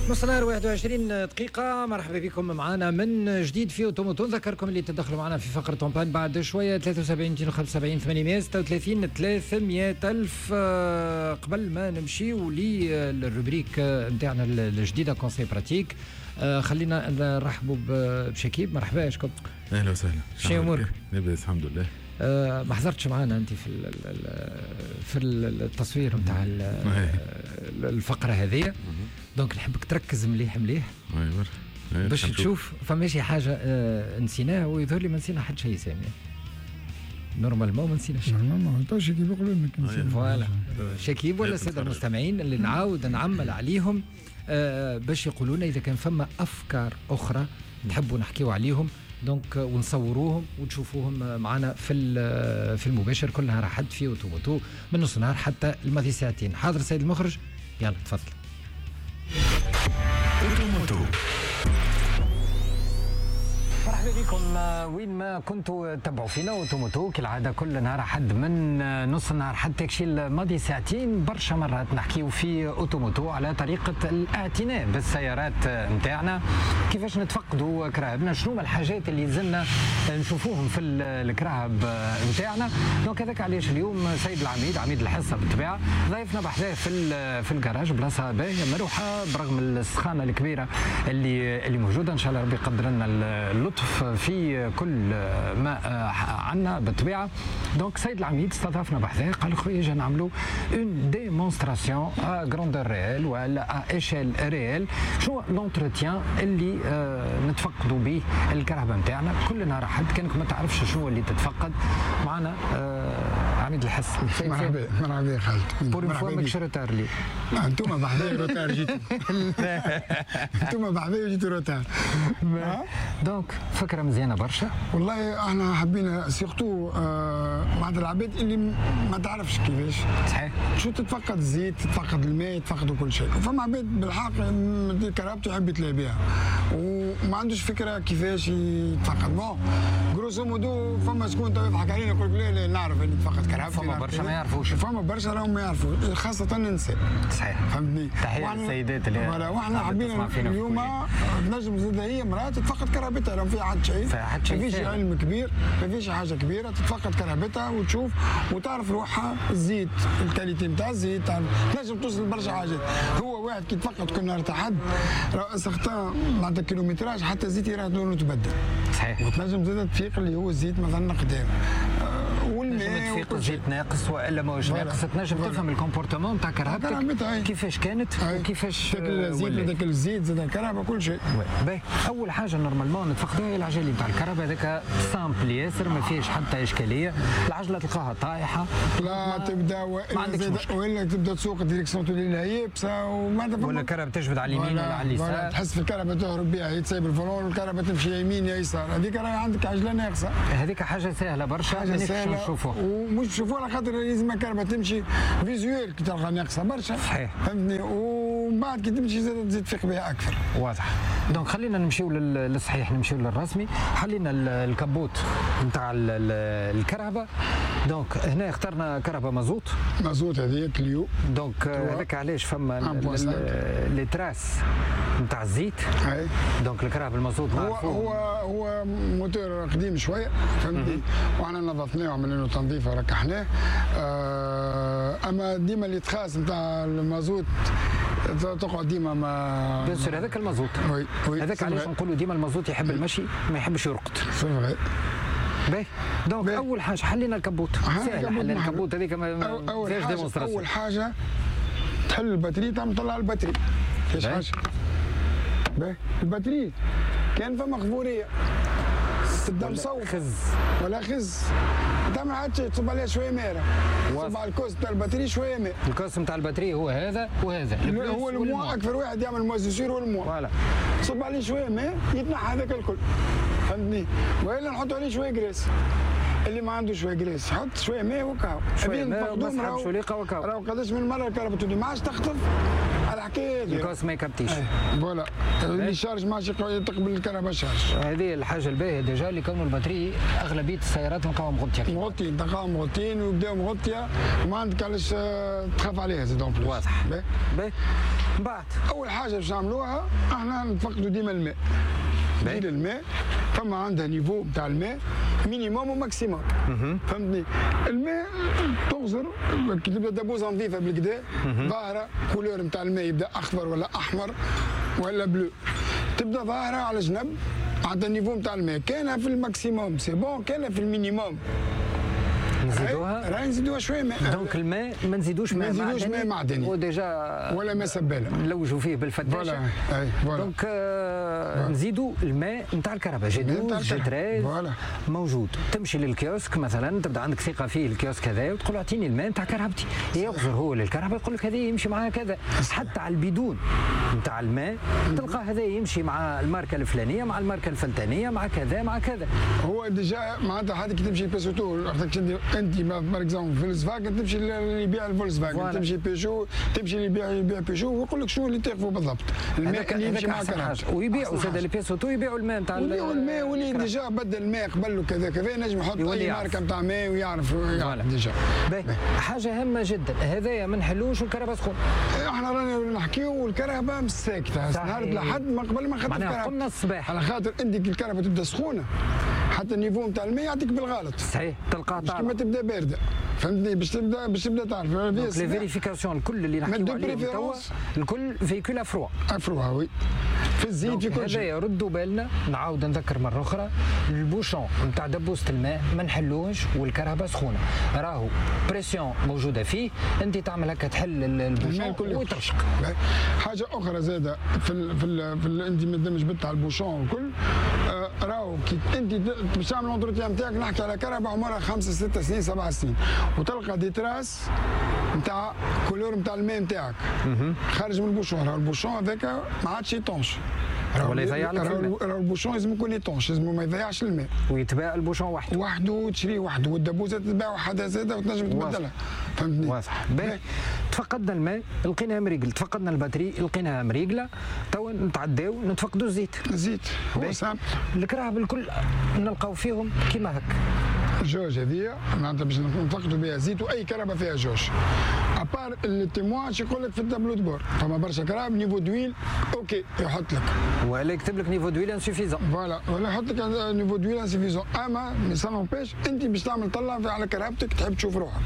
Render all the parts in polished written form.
نص نهار 21 دقيقة. مرحبا بكم معنا من جديد في اوتوموتو. نذكركم اللي تدخلوا معنا في فقرة طومبان بعد شوية 73 275 836 300 ألف. قبل ما نمشيو للروبريك نتاعنا الجديدة كونسي براتيك، خلينا نرحبوا بشكيب. مرحبا اشكم. اهلا وسهلا. شنو امورك؟ لاباس الحمد لله. ما حضرتش معنا انت في التصوير نتاع الفقرة هذه، دونك نحبك تركز مليح باش تشوف فماشي حاجه نسيناها، ويظهر لي ما نسينا حد شيء سامي. نورمالمون ما نسيناش. نورمالمون تو شكيب يقولوا لك نسينا. فوالا شكيب ولا الساده المستمعين اللي نعاود نعمل عليهم باش يقولوا لنا اذا كان فما افكار اخرى نحبوا نحكيوا عليهم، دونك ونصوروهم وتشوفوهم معنا في المباشر كل نهار حد في اوتوموتو من نص نهار حتى الماضي ساعتين. حاضر سيد المخرج؟ يلا تفضل. مرحبا بكم وين ما كنتوا تتبعوا فينا. اوتوموتو كالعاده كل نهار حد من نص النهار حتى كشي الماضي ساعتين. برشا مرات نحكيو في اوتوموتو على طريقه الاعتناء بالسيارات نتاعنا، كيفاش نتفقدوا كراهبنا، شنو الحاجات اللي زلنا نشوفوهم في الكراهب نتاعنا. دونك هذاك علاش اليوم سيد العميد، عميد الحصه بالطبيعه، ضيفنا بحذاه في الكراج، بلاصه باهيه مروحه برغم السخانه الكبيره اللي موجوده. ان شاء الله ربي يقدر لنا اللطف في كل ما عنا بالطبيعه. دونك سيد العميد استضافنا بحذاه، قال خويا نعملوا اون ديمونستراسيون ا غروندور ريال ولا ا ايشيل ريال، شو لونتروتيان اللي نتفقدوا به الكرهبه نتاعنا كل نهار حد. كانك ما تعرفش شنو اللي تتفقد معنا عميد الحس. مرحبا يا خالد. بور اون فوا ماكش روتار لي. انتوما بحذايا روتار جيتوا. انتوما بحذايا جيتوا روتار. دونك فكره مزيانه برشا. والله احنا حبينا سيرتو بعض العباد اللي ما تعرفش كيفاش صحيح شو تتفقد الزيت، تتفقد الماء، تتفقدوا كل شيء. فما عباد بالحق كرهبته يحب يتلاهى بها وما عندوش فكره كيفاش يتفقد. بون غروسو مودو فما شكون تو يضحك علينا يقول لك لا نعرف اني نتفقد كرهبتي. فما برشا ما يعرفوش. فما برشا راهم ما يعرفوش، خاصه النساء. صحيح فهمتني. تحيه للسيدات اللي ولا واحنا حابين اليوم تنجم زاد هي مراه تتفقد كرهبتها، راهم فيها حد شيء. ما فيش علم كبير، ما فيش حاجه كبيره، تتفقد كرهبتها وتشوف وتعرف روحها. الزيت الكاليتي نتاع الزيت تنجم توصل لبرشا حاجات. هو واحد كي يتفقد كل نهار تحد سختان معناتها كيلومتراج حتى الزيت يراه لونه تبدل. صحيح. وتنجم زاد تفيق اللي هو الزيت مثلا قدام والماء تفيق الزيت ناقص والا ماهوش ناقص. تنجم تفهم الكومبورتمون نتاع كرهبتك كيفاش كانت وكيفاش ذاك الزيت زاد الكرهبه كل شيء. باهي اول حاجه نورمالمون نتفقدوها هي العجله نتاع الكرهبه. هذاك سامبل ياسر ما فيهش حتى اشكاليه. العجله تلقاها طايحه لا تبدا ولا تبدا تسوق ديريكسيون تولي لها يابسه ولا الكرهبه تجبد على اليمين ولا على اليسار. تحس في الكرهبه تهرب بها، هي تسيب الفرون والكرهبه تمشي يمين يا يسار. هذيك راهي عندك عجله ناقصه. هذيك حاجه سهله برشا، مانيش نشوفوها ومش نشوفوها على خاطر لازم الكرهبه تمشي فيزويل كي تلقى ناقصه برشا. صحيح فهمتني. ومن بعد كي تمشي زاد تزيد تفيق بها اكثر. واضح. دونك خلينا نمشيو للصحيح، نمشيو للرسمي. حلينا الكبوت نتاع الكرهبه. دونك هنا اخترنا كرهبه مازوت هذه كليو. دونك هذاك علاش فما لي تراس نتاع الزيت. دونك الكرهبه المازوت هو موتور قديم شويه فهمتني. وحنا نظفناه وعملنا له تنظيف وركحناه. اما ديما اللي تخاس نتاع المازوت تقعد ديما ما بيان سور. هذاك المازوت هذاك علاش نقولوا ديما المازوت يحب المشي ما يحبش يرقد. صافي باهي. دونك اول حاجه حلينا الكبوت. سهل حل الكبوت هذيك ما فيهاش ديمونستراسيون. اول حاجه تحل الباتري، تطلع الباتري. فيش حاجه. باهي الباتري كان فما خبوريه تبدا مصوف ولا خز تعمل حاجه تصب عليها شويه ماء. تصب على الكوس تاع الباتري شويه ماء. الكوس نتاع الباتري هو هذا وهذا. هو الماء اكثر واحد يعمل موازيسير هو الماء. فوالا تصب عليه شويه ماء يتنحى هذاك الكل فهمتني. والا نحط عليه شويه جريس اللي ما عنده شويه جريس حط شويه ماء وكاو. شويه ماء وما تسحبش وليقه وكاو. راهو قداش من مره الكهرباء تولي ما عادش تخطف على الحكايه هذه. الكاس ما يكبتيش. فوالا اللي شارج ما عادش تقبل الكهرباء شارج. هذه الحاجه الباهيه ديجا اللي كونوا البطاري اغلبيه السيارات نلقاوهم مغطيه. مغطيين تلقاهم مغطيين ويبداو مغطيه وما عندك علاش تخاف عليها زيد اون بلوس. واضح. باهي. من بعد اول حاجه باش نعملوها احنا نفقدوا ديما الماء. زيد الماء فما عندها نيفو نتاع الماء مينيموم وماكسيموم. فهمتني؟ الماء تغزر كي تبدا دبوزه نظيفه بالكدا ظاهره كولور نتاع الماء يبدا اخضر ولا احمر ولا بلو تبدا ظاهره على جنب عندها النيفو نتاع الماء. كان في الماكسيموم سي بون كان في المينيموم نزيدوها راهي نزيدوها شويه ماء. دونك الماء ما نزيدوش ماء معدني وديجا ولا ماء سباله نلوجوا فيه بالفتاشه. فوالا فوالا دونك نزيدوا الماء نتاع الكهرباء جديد جتريز موجود. تمشي للكيوسك مثلا تبدا عندك ثقه فيه الكيوسك هذا وتقول له اعطيني الماء نتاع كهربتي يغزر هو للكهرباء يقول لك هذا يمشي معاه كذا. حتى على البيدون نتاع الماء تلقى هذا يمشي مع الماركه الفلانيه مع الماركه الفلتانيه مع كذا مع كذا. هو ديجا معناتها هذيك تمشي بيسوتو انت بار اكزومبل فولكس فاجن تمشي اللي يبيع الفولكس فاجن تمشي بيجو تمشي اللي يبيع بيجو ويقول لك شنو اللي تاخذه بالضبط. الماء اللي يمشي مع الكهرباء ويبيعوا زاد لي بيسوتو يبيعوا الماء نتاع الماء واللي ديجا بدل الماء قبل كذا كذا نجم يحط اي ماركه نتاع ماء ويعرف ديجا. حاجه هامه جدا هذايا ما نحلوش والكهرباء سخون. احنا رانا نحكيو والكهرباء مش ساكته نهار لحد ما قبل ما خدت الكهرباء. قلنا الصباح على خاطر انت الكهرباء تبدا سخونه حتى النيفو نتاع الماء يعطيك بالغلط. صحيح تلقاها طالعه كيما تبدا بارده فهمتني باش تبدا تعرف. لي فيريفيكاسيون الكل اللي نحكيو عليهم توا الكل فيكول افروا وي في الزيت في كل شيء. هذايا ردوا بالنا نعاود نذكر مره اخرى البوشون نتاع دبوسه الماء ما نحلوهش والكهرباء سخونه راهو بريسيون موجوده فيه انت تعمل هكا تحل البوشون وترشق. حاجه اخرى زاده في انت مدمج بت على البوشون والكل راهو كي انت باش تعمل اونتروتيان نتاعك نحكي على كهرباء عمرها 5 6 سنين 7 سنين وتلقى دي تراس نتاع كولور نتاع الماء نتاعك خارج من البوشون. راهو البوشون هذاك ما عادش يطونش ولا يضيع لك الماء. راهو البوشون لازم يكون يطونش لازم ما يضيعش الماء ويتباع البوشون وحده تشري وحده والدبوسه تتباع وحدها زاده وتنجم تبدلها. فهمتني؟ واضح. تفقدنا الماء لقيناها مريقل تفقدنا الباتري لقيناها مريقله توا نتعداو نتفقدوا الزيت هو سامبل. الكراهب الكل نلقاو فيهم كيما هكا جوج هذيا معناتها باش نفقدوا بها زيت واي كهرباء فيها جوج ابار التيموان يقول لك في التابلو دبور فما برشا كهرباء نيفو دويل اوكي يحط لك ولا يكتب لك نيفو دويل انسوفيزون فوالا ولا يحط لك نيفو دويل انسوفيزون اما سا نومبيش انت باش تعمل طلع على كهربتك تحب تشوف روحك.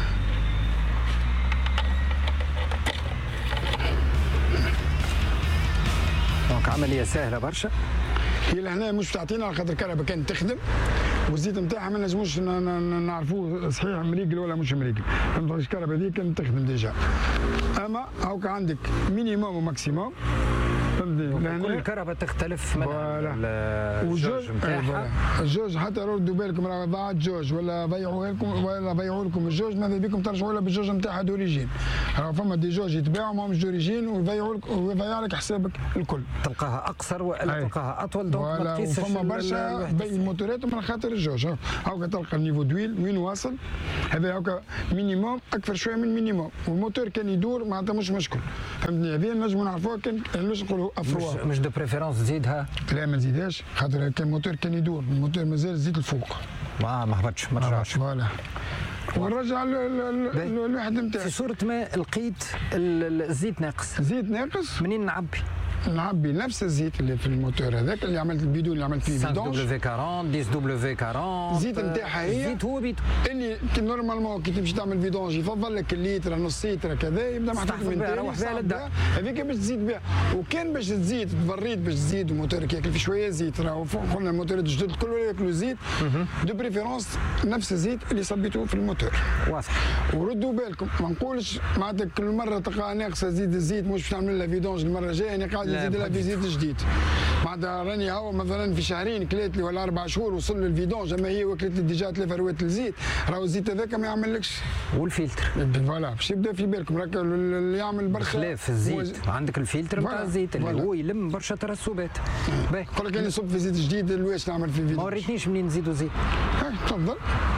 دونك عمليه سهله برشا. هي لهنا مش تعطينا على خاطر الكهرباء كانت تخدم والزيت نتاعها ما نجموش نعرفوه صحيح مريقل ولا مش مريقل. فهمت الكهرباء هذيك كانت تخدم ديجا. اما هاوك عندك مينيموم وماكسيموم. فهمتني؟ كل الكهرباء تختلف من الجوج نتاعها. الجوج حتى ردوا بالكم راه ضاعت جوج ولا ضيعوا لكم الجوج ماذا بكم ترجعوا لها بالجوج نتاعها دوريجين. راه فما دي جوج يتباعوا ما همش دوريجين ويضيع لك حسابك الكل. تلقاها اقصر ولا تلقاها اطول دونك ما تقيسش. فما برشا بين الموتورات من خاطر الجوج. هاكا تلقى النيفو دويل وين واصل هذا هاكا مينيموم اكثر شويه من مينيموم والموتور كان يدور معناتها مش مشكل. فهمتني؟ هذه نجموا نعرفوها كان باش نقولوا افروا. مش دو بريفيرونس تزيدها؟ لا ما نزيدهاش خاطر كان الموتور كان يدور الموتور مازال زيد الفوق. ما هبطش ما رجعش. فوالا ونرجع الواحد نتاعي. في صورة ما لقيت الزيت ناقص. زيت ناقص منين نعبي نفس الزيت اللي في الموتور هذاك اللي عملت البيدون اللي عملت فيه فيدونج 5W40 10W40 الزيت نتاعها هي الزيت هو بيدو اللي نورمالمون كي تمشي تعمل فيدونج يفضل لك الليتر نص لتر كذا يبدا محطوط من تاني هذيك باش تزيد بها وكان باش تزيد تبريد باش تزيد الموتور ياكل في شويه زيت راهو قلنا الموتورات الجدد الكل ياكلوا زيت دو بريفيرونس نفس الزيت اللي صبيتوه في الموتور. واضح. وردوا بالكم ما نقولش معناتها كل مره تلقى ناقصه زيد الزيت مش باش نعمل لها فيدونج المره الجايه انا قاعد نزيد لها في زيت جديد. معناتها راني هو مثلا في شهرين كليت لي ولا 4 شهور وصل للفيدونج، اما هي وكلت لي ديجا 3 فروات الزيت، راهو الزيت هذاك ما يعملكش. والفيلتر فوالا باش يبدا في بالكم راك اللي يعمل برشا خلاف الزيت عندك الفيلتر نتاع الزيت اللي هو يلم برشا ترسبات. نقول لك انا نصب في زيت جديد واش نعمل في الفيديو. ما وريتنيش منين نزيدوا زيت. تفضل.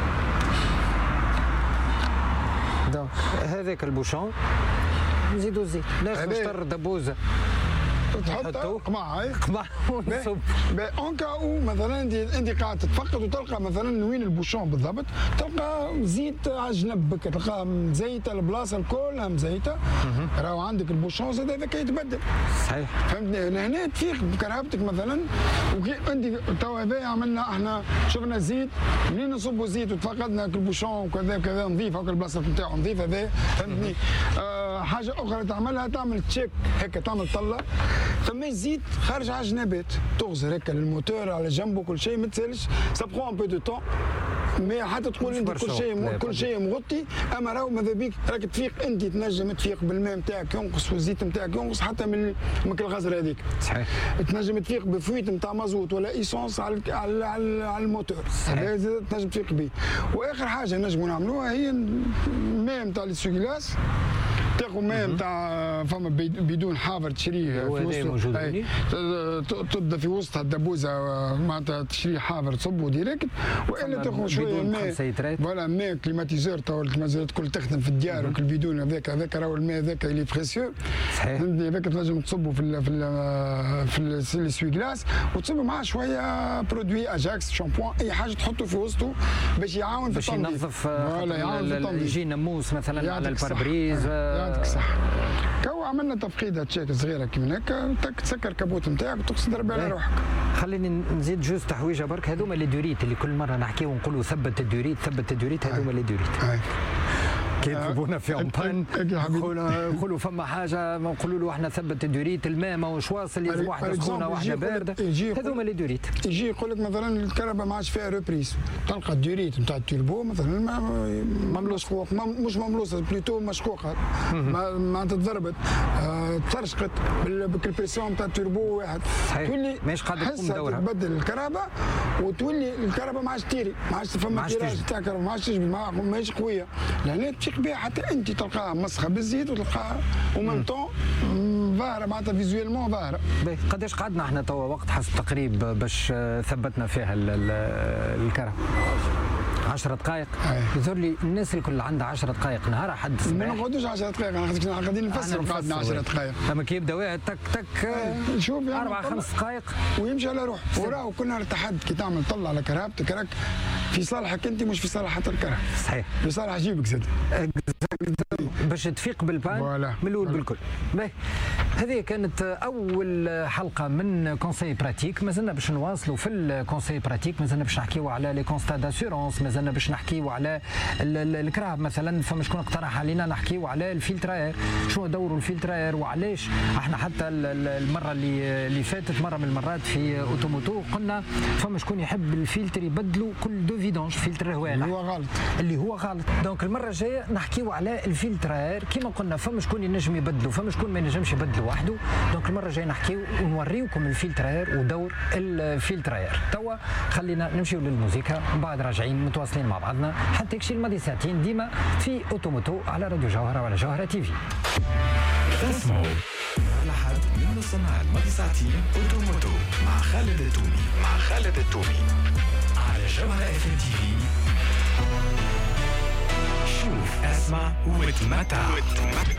هذاك البوشون نزيدوا زيت، ناخذ شطر دبوزه تحطها قمع ونصب. اون كاو مثلا انت قاعد تتفقد وتلقى مثلا وين البوشون بالضبط، تلقى زيت على جنبك، تلقاها مزيته البلاصه الكلها مزيته، راهو عندك البوشون زاد هذاك يتبدل. صحيح. فهمتني؟ هنا تفيق بكرهبتك مثلا، وكي انت تو هذا عملنا احنا شفنا زيت، منين نصبوا زيت وتفقدنا البوشون وكذا وكذا نظيف، هاك البلاصه نتاعو نظيف هذا، فهمتني؟ حاجه اخرى تعملها، تعمل تشيك هيك، تعمل طله ثم الزيت خارج على جنابات، تغزر هكا للموتور على جنبه كل شيء، ما تسالش سا برون ان بو دو طون، مي حتى تقول انت كل شيء مغطي، اما راهو ماذا بيك راك تفيق، انت تنجم تفيق بالماء نتاعك ينقص والزيت نتاعك ينقص حتى من الغزره هذيك. صحيح. تنجم تفيق بفويت نتاع مازوت ولا ايسونس على الموتور، هذا تنجم تفيق به. واخر حاجه نجموا نعملوها هي الماء نتاع السويلاس، تاخذ ماء نتاع فما بدون حافر تشريه في وسط، تبدا في وسطها الدبوزه معناتها تشري حافر تصبه ديريكت، والا تاخذ شويه ماء فوالا ماء كليماتيزور، تو الكليماتيزور الكل تخدم في الديار وكل بدون هذاك راهو الماء هذاك اللي بريسيو. صحيح. فهمتني؟ هذاك تنجم تصبه في السوي جلاس وتصبه معاه شويه برودوي اجاكس شامبوان اي حاجه تحطه في وسطه باش يعاون في التنظيف، باش ينظف يجي ناموس مثلا على الباربريز. يعطيك الصحة. كو عملنا تفقيدة تشيك صغيرة كيما هكا، تسكر الكابوت نتاعك وتقصد ربي على روحك. خليني نزيد جوز تحويجة برك، هذوما لي دوريت اللي كل مرة نحكي ونقولوا ثبت الدوريت ثبت الدوريت، هذوما لي دوريت. كي يطلبونا في امبان نقولوا فما حاجه، ما نقولوا له احنا ثبت الدوريت، الماء ماهوش واصل، لازم واحده سخونه واحده بارده، هذوما لي دوريت. يجي يقول لك مثلا الكهرباء ما عادش فيها ريبريس، تلقى الدوريت نتاع التوربو مثلا مشقوق، مش مملوسه بليتو مشقوقه، ما تتضربت، ترشقت بالبريسيون نتاع التوربو واحد، تولي ماهيش قادر تقوم بدورها، تبدل الكهرباء وتولي الكهرباء ما عادش تيري، ما عادش فما تيراج تاع الكهرباء، ما عادش تجبد، ماهيش قويه، لان بها حتى انت تلقاها مسخه بالزيت وتلقاها ومن طون ظاهره معناتها فيزويلمون ظاهره. قداش قعدنا احنا توا وقت حسب تقريب باش ثبتنا فيها الكهرباء؟ 10 دقائق. يظهر لي الناس الكل عندها 10 دقائق نهار حد الصباح. ما نقعدوش 10 دقائق، انا خاطر قاعدين نفسروا قعدنا 10 دقائق. لما كي يبدا واحد تك تك شوف يعني 4 5 دقائق ويمشي على روحه، وراه كل نهار تحد كي تعمل طلع على كرهبتك راك في صالحك انت مش في صالح حتى الكرهب. صحيح. في صالح جيبك زاد. باش تفيق بالبان من الاول بالكل. هذه كانت اول حلقه من كونساي براتيك، مازلنا باش نواصلوا في الكونساي براتيك، مازلنا باش نحكيو على لي كونستا داسيورونس، مازلنا باش نحكيو على الكراب مثلا، فما شكون اقترح علينا نحكيو على الفلترير، شنو دور الفلترير وعلاش احنا حتى المره اللي فاتت مره من المرات في اوتوموتو قلنا فما شكون يحب الفلتر يبدلوا كل دو فيدونج فلتر هوالح اللي هو غلط. دونك المره الجايه نحكيو على الفلترير كيما قلنا، فما شكون ينجم يبدلوا فما شكون ما ينجمش يبدلوا وحده. دونك المره الجايه نحكيو ونوريوكم الفلترير ودور الفلترير. توا خلينا نمشيو للموسيقى، من بعد راجعين متواصلين مع بعضنا حتى يكشي الماضي ساعتين ديما في اوتوموتو على راديو جوهره وعلى جوهره تي في. اسمعوا لحد من نص النهار الماضي ساعتين اوتوموتو مع خالد التومي على جوهره اف ام تي في. شوف اسمع وتمتع.